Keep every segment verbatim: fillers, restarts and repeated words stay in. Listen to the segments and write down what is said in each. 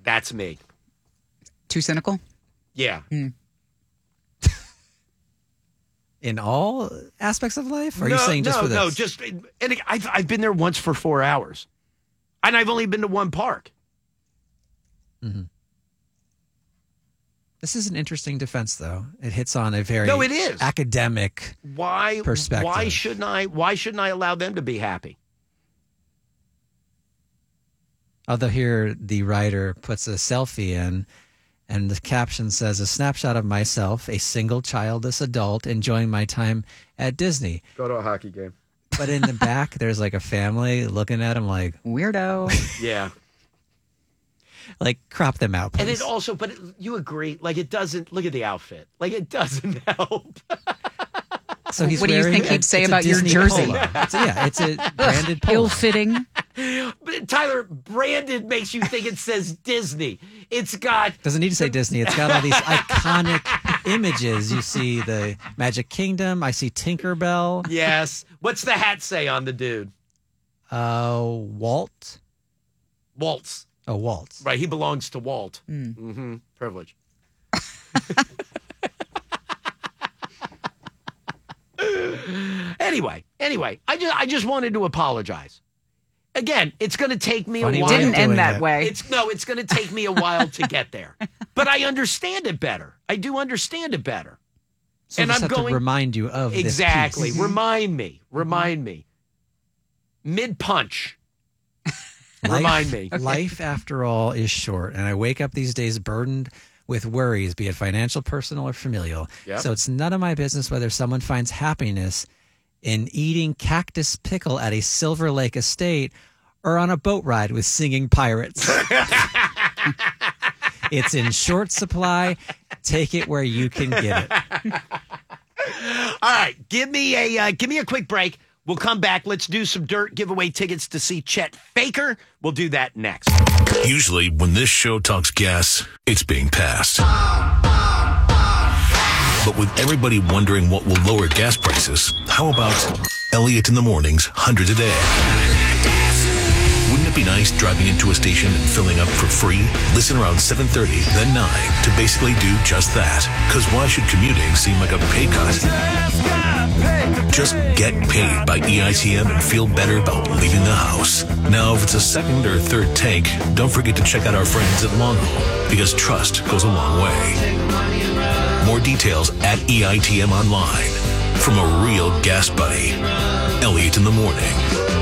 That's me. Too cynical? Yeah. Mm. In all aspects of life? Or are no, you saying just no, for this? No, just, and I've, I've been there once for four hours. And I've only been to one park. Mm-hmm. This is an interesting defense, though. It hits on a very no, it is. academic why, perspective. Why shouldn't I, why shouldn't I allow them to be happy? Although here the writer puts a selfie in, and the caption says, a snapshot of myself, a single childless adult, enjoying my time at Disney. Go to a hockey game. But in the back, there's like a family looking at him like... Weirdo. Yeah. Like, crop them out, please. And it also, but it, you agree, like it doesn't, look at the outfit. Like it doesn't help. So he's what do you wearing think a, he'd say it's a about your Disney jersey? polo. It's a, yeah, it's a branded polo. Ill-fitting. But Tyler, branded makes you think it says Disney. It's got... Doesn't need to say Disney. It's got all these iconic images. You see the Magic Kingdom. I see Tinkerbell. Yes. What's the hat say on the dude? Uh, Walt. Waltz. Oh, Walt. Right, he belongs to Walt. Mm. Mm-hmm. Privilege. Anyway, anyway, I just I just wanted to apologize. Again, it's going to take me Funny a while. It didn't end doing that it. way. It's no, it's going to take me a while to get there. But I understand it better. I do understand it better. So And just I'm have going- to remind you of Exactly. this piece. Remind me. Remind me. Mid punch. Life, Remind me. Life, after all, is short, and I wake up these days burdened with worries, be it financial, personal, or familial. Yep. So it's none of my business whether someone finds happiness in eating cactus pickle at a Silver Lake estate or on a boat ride with singing pirates. It's in short supply. Take it where you can get it. All right, give me a uh, give me a quick break. We'll come back. Let's do some dirt. Give away tickets to see Chet Faker. We'll do that next. Usually, when this show talks gas, it's being passed. But with everybody wondering what will lower gas prices, how about Elliot in the Morning's Hundreds a Day? Wouldn't it be nice driving into a station and filling up for free? Listen around seven thirty, then nine to basically do just that. Because why should commuting seem like a pay cut? Just get paid by E I T M and feel better about leaving the house. Now, if it's a second or third tank, don't forget to check out our friends at Longhole, because trust goes a long way. More details at E I T M Online. From a real gas buddy, Elliot in the Morning.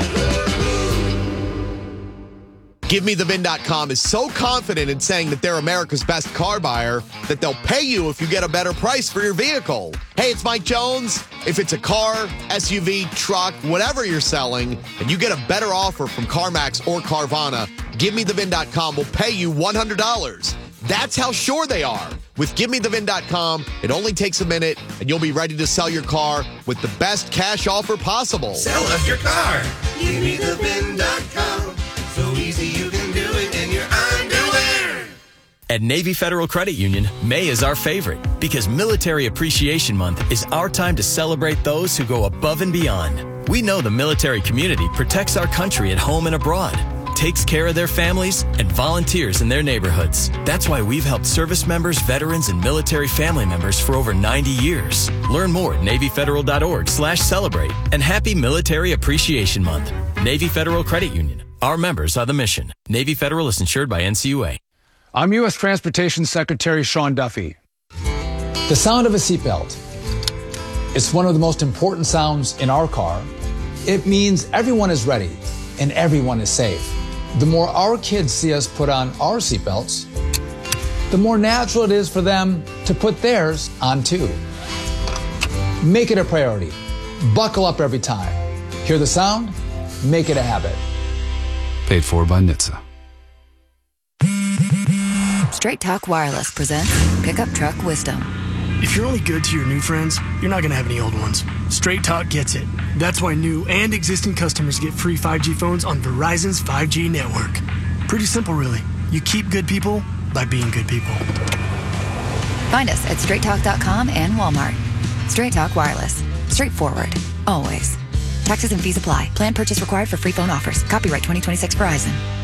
Give Me The V I N dot com is so confident in saying that they're America's best car buyer that they'll pay you if you get a better price for your vehicle. Hey, it's Mike Jones. If it's a car, S U V, truck, whatever you're selling, and you get a better offer from CarMax or Carvana, Give Me The V I N dot com will pay you one hundred dollars. That's how sure they are. With Give Me The V I N dot com, it only takes a minute, and you'll be ready to sell your car with the best cash offer possible. Sell us your car. Give me the V I N dot com. So easy you can do it in your underwear. At Navy Federal Credit Union, May is our favorite because Military Appreciation Month is our time to celebrate those who go above and beyond. We know the military community protects our country at home and abroad, takes care of their families, and volunteers in their neighborhoods. That's why we've helped service members, veterans, and military family members for over ninety years. Learn more at Navy Federal dot org slash celebrate. And happy Military Appreciation Month. Navy Federal Credit Union. Our members are the mission. Navy Federal is insured by N C U A. I'm U S Transportation Secretary Sean Duffy. The sound of a seatbelt is one of the most important sounds in our car. It means everyone is ready and everyone is safe. The more our kids see us put on our seatbelts, the more natural it is for them to put theirs on too. Make it a priority. Buckle up every time. Hear the sound? Make it a habit. Paid for by N H T S A. Straight Talk Wireless presents Pickup Truck Wisdom. If you're only good to your new friends, you're not going to have any old ones. Straight Talk gets it. That's why new and existing customers get free five G phones on Verizon's five G network. Pretty simple, really. You keep good people by being good people. Find us at straight talk dot com and Walmart. Straight Talk Wireless. Straightforward. Always. Taxes and fees apply. Plan purchase required for free phone offers. Copyright twenty twenty-six Verizon.